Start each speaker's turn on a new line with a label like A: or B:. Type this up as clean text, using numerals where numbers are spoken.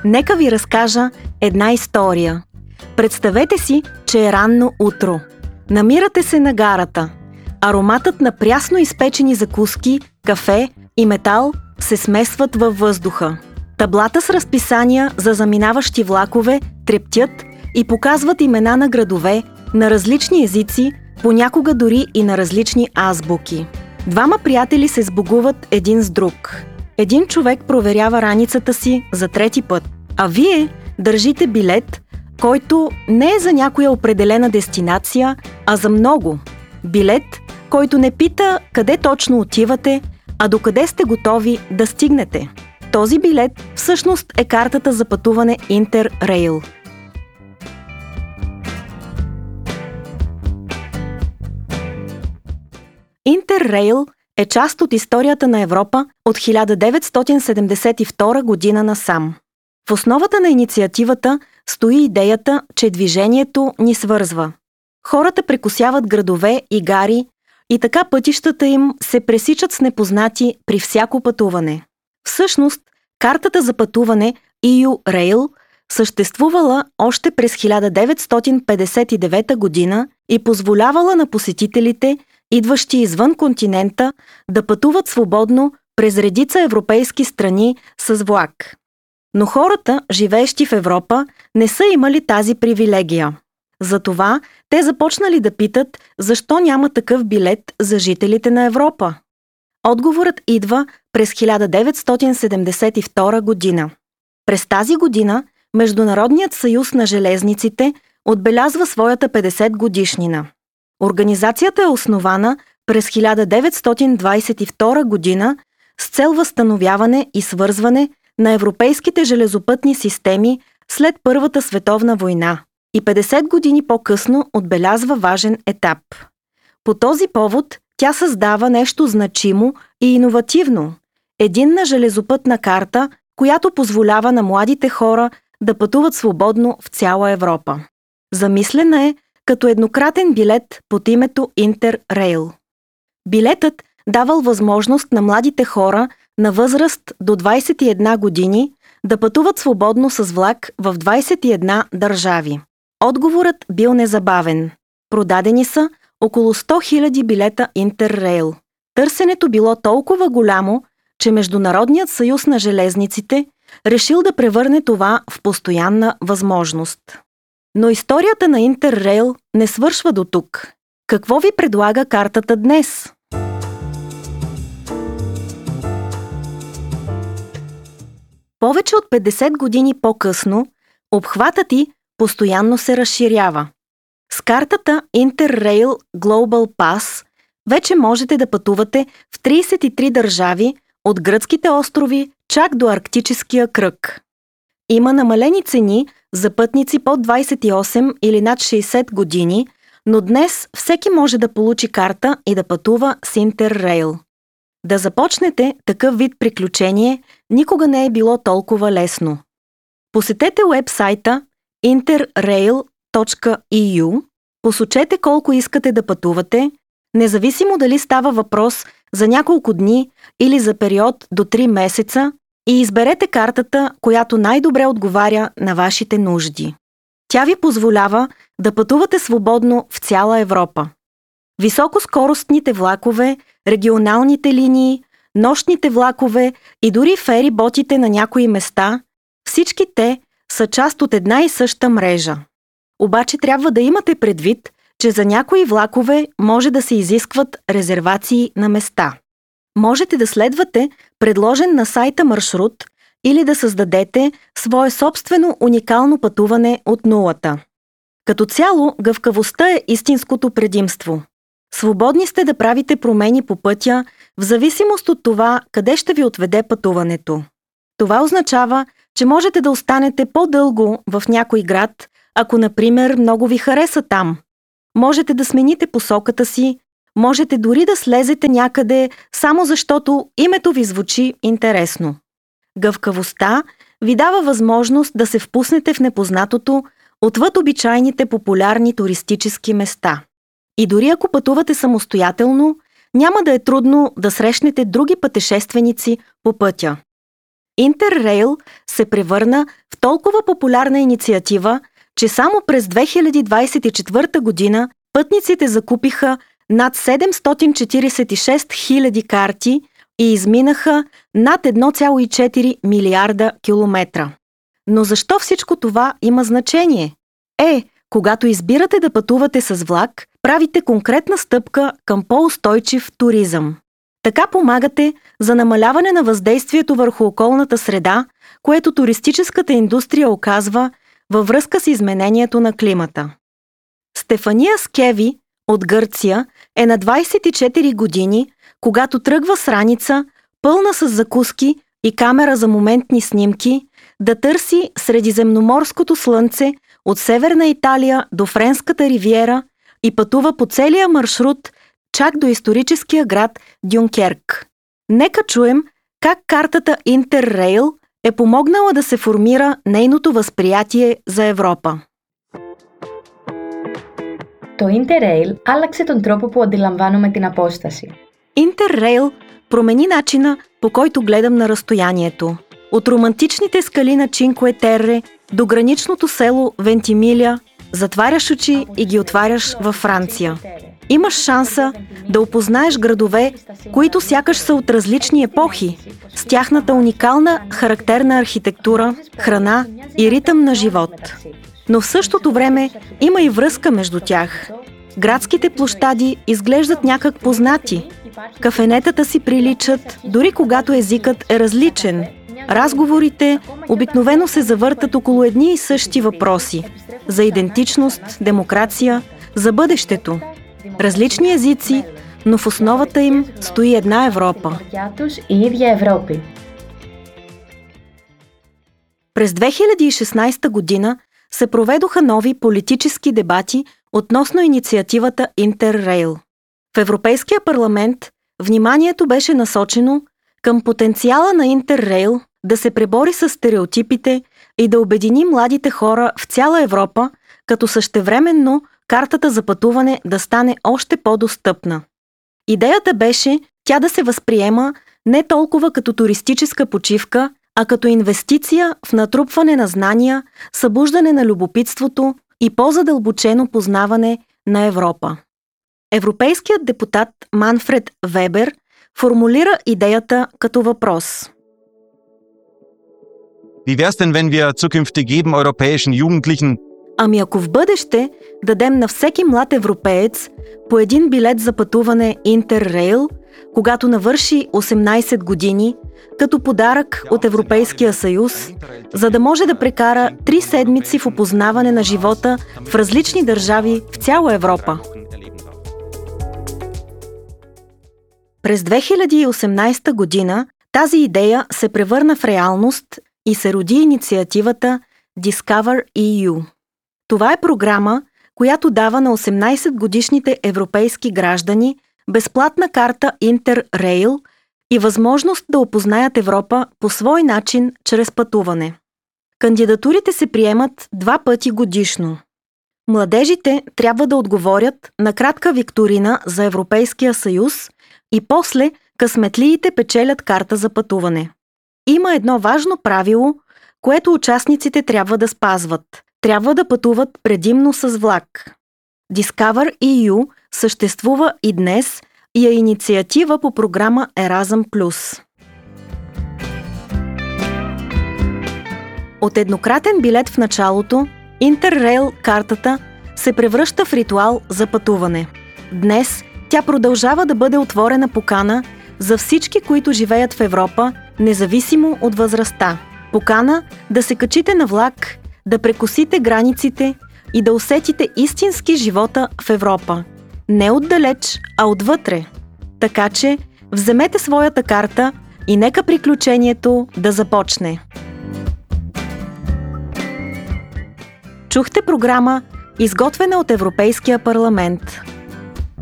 A: Нека ви разкажа една история. Представете си, че е ранно утро. Намирате се на гарата. Ароматът на прясно изпечени закуски, кафе и метал се смесват във въздуха. Таблата с разписания за заминаващи влакове трептят и показват имена на градове на различни езици, понякога дори и на различни азбуки. Двама приятели се сбогуват един с друг. Един човек проверява раницата си за трети път, а вие държите билет, който не е за някоя определена дестинация, а за много. Билет, който не пита къде точно отивате, а докъде сте готови да стигнете. Този билет всъщност е картата за пътуване Интеррейл. Интеррейл е част от историята на Европа от 1972 година насам. В основата на инициативата стои идеята, че движението ни свързва. Хората прекосяват градове и гари и така пътищата им се пресичат с непознати при всяко пътуване. Всъщност, картата за пътуване EU-Rail съществувала още през 1959 година и позволявала на посетителите, идващи извън континента, да пътуват свободно през редица европейски страни с влак. Но хората, живеещи в Европа, не са имали тази привилегия. Затова те започнали да питат защо няма такъв билет за жителите на Европа. Отговорът идва през 1972 година. През тази година Международният съюз на железниците отбелязва своята 50 годишнина. Организацията е основана през 1922 година с цел възстановяване и свързване на европейските железопътни системи след Първата световна война и 50 години по-късно отбелязва важен етап. По този повод тя създава нещо значимо и иновативно – единна железопътна карта, която позволява на младите хора да пътуват свободно в цяла Европа. Замислена е като еднократен билет под името Интеррейл. Билетът давал възможност на младите хора на възраст до 21 години да пътуват свободно с влак в 21 държави. Отговорът бил незабавен. Продадени са около 100 000 билета Интеррейл. Търсенето било толкова голямо, че Международният съюз на железниците решил да превърне това в постоянна възможност. Но историята на Интеррейл не свършва до тук. Какво ви предлага картата днес? Повече от 50 години по-късно, обхватът й постоянно се разширява. С картата Interrail Global Pass вече можете да пътувате в 33 държави от гръцките острови чак до Арктическия кръг. Има намалени цени за пътници под 28 или над 60 години, но днес всеки може да получи карта и да пътува с Интеррейл. Да започнете такъв вид приключение никога не е било толкова лесно. Посетете уебсайта interrail.eu, посочете колко искате да пътувате, независимо дали става въпрос за няколко дни или за период до 3 месеца, и изберете картата, която най-добре отговаря на вашите нужди. Тя ви позволява да пътувате свободно в цяла Европа. Високоскоростните влакове, регионалните линии, нощните влакове и дори фериботите на някои места, всички те са част от една и съща мрежа. Обаче трябва да имате предвид, че за някои влакове може да се изискват резервации на места. Можете да следвате предложен на сайта маршрут или да създадете свое собствено уникално пътуване от нулата. Като цяло, гъвкавостта е истинското предимство. Свободни сте да правите промени по пътя, в зависимост от това къде ще ви отведе пътуването. Това означава, че можете да останете по-дълго в някой град, ако, например, много ви хареса там. Можете да смените посоката си, можете дори да слезете някъде, само защото името ви звучи интересно. Гъвкавостта ви дава възможност да се впуснете в непознатото, отвъд обичайните популярни туристически места. И дори ако пътувате самостоятелно, няма да е трудно да срещнете други пътешественици по пътя. Интеррейл се превърна в толкова популярна инициатива, че само през 2024 година пътниците закупиха над 746 000 карти и изминаха над 1,4 милиарда километра. Но защо всичко това има значение? Когато избирате да пътувате с влак, правите конкретна стъпка към по-устойчив туризъм. Така помагате за намаляване на въздействието върху околната среда, което туристическата индустрия оказва във връзка с изменението на климата. Стефания Скеви от Гърция е на 24 години, когато тръгва с раница, пълна с закуски и камера за моментни снимки, да търси средиземноморското слънце от Северна Италия до Френската ривиера и пътува по целия маршрут чак до историческия град Дюнкерк. Нека чуем как картата Интеррейл е помогнала да се формира нейното възприятие за Европа.
B: Το Interrail άλλαξε τον τρόπο που αντιλαμβάνομαι την απόσταση.
A: Интеррейл промени начина, по който гледам на разстоянието. От романтичните скали на Чинкуе Терре до граничното село Вентимилия, затваряш очи и ги отваряш във Франция. Имаш шанса да опознаеш градове, които сякаш са от различни епохи, с тяхната уникална характерна архитектура, храна и ритъм на живот. Но в същото време има и връзка между тях. Градските площади изглеждат някак познати. Кафенетата си приличат, дори когато езикът е различен. Разговорите обикновено се завъртат около едни и същи въпроси – за идентичност, демокрация, за бъдещето. Различни езици, но в основата им стои една Европа. През 2016 година се проведоха нови политически дебати относно инициативата Интеррейл. В Европейския парламент вниманието беше насочено към потенциала на Интеррейл да се пребори с стереотипите и да обедини младите хора в цяла Европа, като същевременно картата за пътуване да стане още по-достъпна. Идеята беше тя да се възприема не толкова като туристическа почивка, а като инвестиция в натрупване на знания, събуждане на любопитството и по-задълбочено познаване на Европа. Европейският депутат Манфред Вебер формулира идеята като въпрос.
C: Wie wär's denn, wenn wir zukünftig jedem europäischen Jugendlichen
A: Ами ако в бъдеще дадем на всеки млад европеец по един билет за пътуване Интеррейл, когато навърши 18 години, като подарък от Европейския съюз, за да може да прекара 3 седмици в опознаване на живота в различни държави в цяла Европа. През 2018 година тази идея се превърна в реалност и се роди инициативата Discover EU. Това е програма, която дава на 18-годишните европейски граждани безплатна карта Интеррейл и възможност да опознаят Европа по свой начин чрез пътуване. Кандидатурите се приемат 2 пъти годишно. Младежите трябва да отговорят на кратка викторина за Европейския съюз и после късметлиите печелят карта за пътуване. Има едно важно правило, което участниците трябва да спазват. Трябва да пътуват предимно с влак. Discover EU съществува и днес и е инициатива по програма Erasmus+. От еднократен билет в началото, Интеррейл картата се превръща в ритуал за пътуване. Днес тя продължава да бъде отворена покана за всички, които живеят в Европа, независимо от възрастта. Покана да се качите на влак, да прекосите границите и да усетите истински живота в Европа. Не отдалеч, а отвътре. Така че вземете своята карта и нека приключението да започне. Чухте програма, изготвена от Европейския парламент.